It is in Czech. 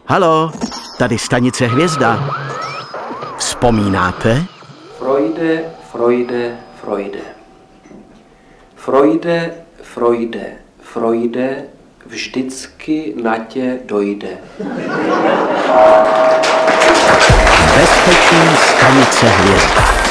Halo, tady stanice Hvězda. Vzpomínáte? Freude, Freude, Freude. Freude, Freude, Freude, vždycky na tě dojde. Bezpečí stanice Hvězda.